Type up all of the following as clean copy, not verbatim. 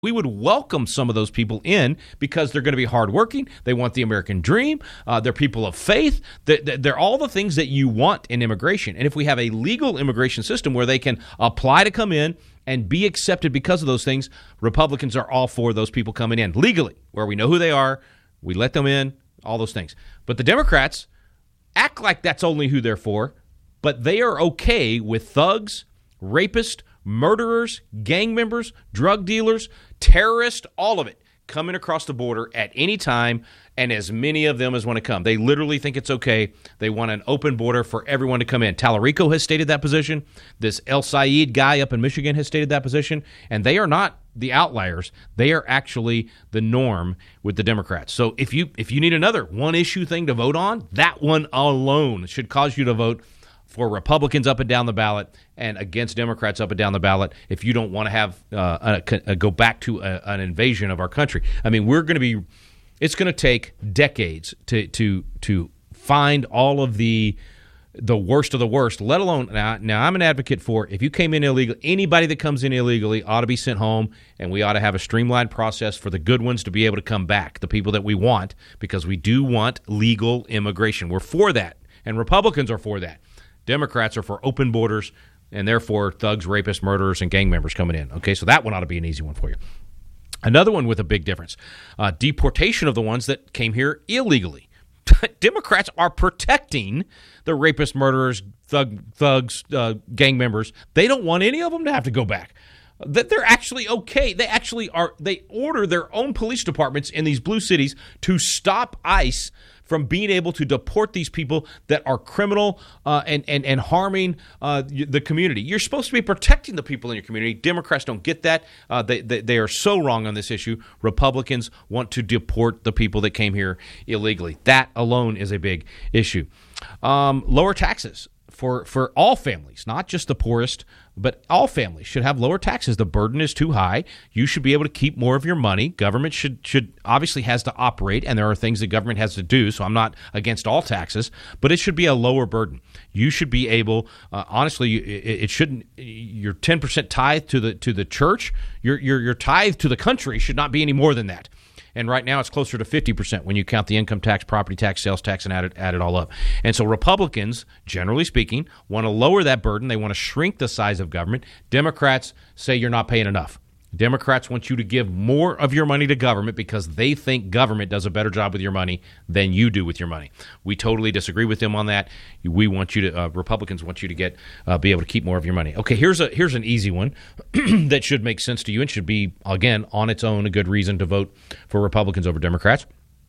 We would welcome some of those people in because they're going to be hardworking. They want the American dream. They're people of faith. They're all the things that you want in immigration. And if we have a legal immigration system where they can apply to come in and be accepted because of those things, Republicans are all for those people coming in legally, where we know who they are, we let them in, all those things. But the Democrats act like that's only who they're for, but they are okay with thugs, rapists, murderers, gang members, drug dealers, terrorists, all of it coming across the border at any time, and as many of them as want to come. They literally think it's okay. They want an open border for everyone to come in. Tallarico has stated that position. This El Sayed guy up in Michigan has stated that position, and they are not the outliers. They are actually the norm with the Democrats. So if you need another one-issue thing to vote on, that one alone should cause you to vote for Republicans up and down the ballot and against Democrats up and down the ballot if you don't want to have go back to an invasion of our country. I mean, it's going to take decades to find all of the worst of the worst, let alone, now I'm an advocate for if you came in illegal, anybody that comes in illegally ought to be sent home, and we ought to have a streamlined process for the good ones to be able to come back, the people that we want, because we do want legal immigration. We're for that, and Republicans are for that. Democrats are for open borders, and therefore thugs, rapists, murderers, and gang members coming in. Okay, so that one ought to be an easy one for you. Another one with a big difference, deportation of the ones that came here illegally. Democrats are protecting the rapists, murderers, thugs, gang members. They don't want any of them to have to go back. That they're actually okay. They actually are. They order their own police departments in these blue cities to stop ICE from being able to deport these people that are criminal and harming the community. You're supposed to be protecting the people in your community. Democrats don't get that. They are so wrong on this issue. Republicans want to deport the people that came here illegally. That alone is a big issue. Lower taxes for all families, not just the poorest, but all families should have lower taxes. The burden is too high. You should be able to keep more of your money. Government should obviously has to operate, and there are things the government has to do, so I'm not against all taxes, but it should be a lower burden. You should be able, honestly, it shouldn't, your 10% tithe to the church, your tithe to the country should not be any more than that. And right now it's closer to 50% when you count the income tax, property tax, sales tax, and add it all up. And so Republicans, generally speaking, want to lower that burden. They want to shrink the size of government. Democrats say you're not paying enough. Democrats want you to give more of your money to government because they think government does a better job with your money than you do with your money. We totally disagree with them on that. We want you to Republicans want you to be able to keep more of your money. Okay, here's an easy one that should make sense to you and should be, again, on its own a good reason to vote for Republicans over Democrats.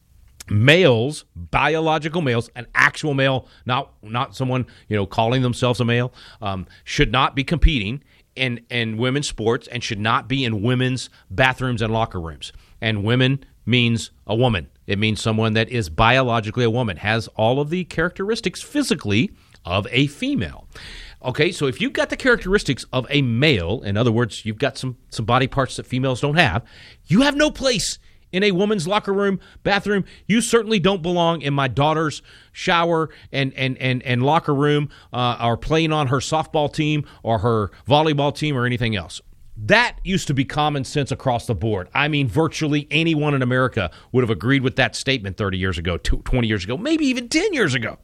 Males, biological males, an actual male, not someone calling themselves a male, should not be competing in women's sports and should not be in women's bathrooms and locker rooms. And women means a woman. It means someone that is biologically a woman, has all of the characteristics physically of a female. Okay, so if you've got the characteristics of a male, in other words, you've got some body parts that females don't have, you have no place in a woman's locker room, bathroom. You certainly don't belong in my daughter's shower and locker room or playing on her softball team or her volleyball team or anything else. That used to be common sense across the board. I mean, virtually anyone in America would have agreed with that statement 30 years ago, 20 years ago, maybe even 10 years ago.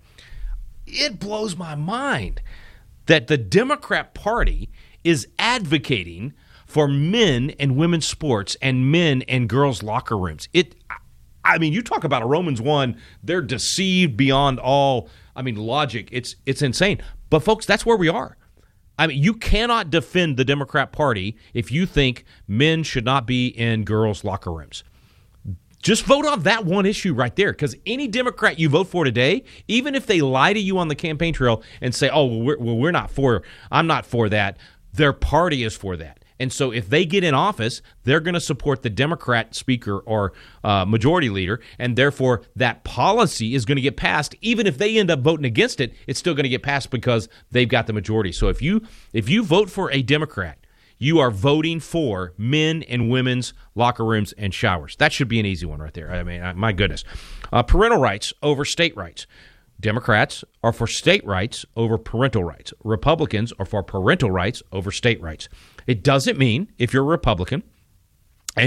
It blows my mind that the Democrat Party is advocating for men and women's sports and men and girls' locker rooms. I mean, you talk about a Romans 1, they're deceived beyond all, logic. It's insane. But folks, that's where we are. I mean, you cannot defend the Democrat Party if you think men should not be in girls' locker rooms. Just vote on that one issue right there, because any Democrat you vote for today, even if they lie to you on the campaign trail and say, I'm not for that, their party is for that. And so if they get in office, they're going to support the Democrat speaker or majority leader, and therefore that policy is going to get passed. Even if they end up voting against it, it's still going to get passed because they've got the majority. So if you vote for a Democrat, you are voting for men and women's locker rooms and showers. That should be an easy one right there. I mean, my goodness. Parental rights over state rights. Democrats are for state rights over parental rights. Republicans are for parental rights over state rights. It doesn't mean, if you're a Republican,